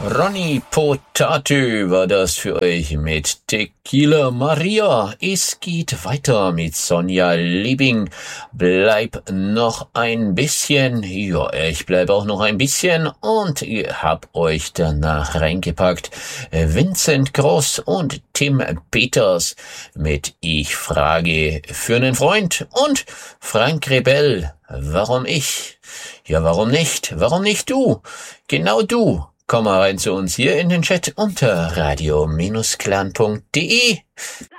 Ronny Potatö war das für euch mit Tequila Maria. Es geht weiter mit Sonja Liebing. Bleib noch ein bisschen. Ja, ich bleib auch noch ein bisschen und ihr habt euch danach reingepackt. Vincent Gross und Tim Peters mit Ich frage für einen Freund und Frank Rebell. Warum ich? Ja, warum nicht? Warum nicht du? Genau du. Komm mal rein zu uns hier in den Chat unter radio-clan.de.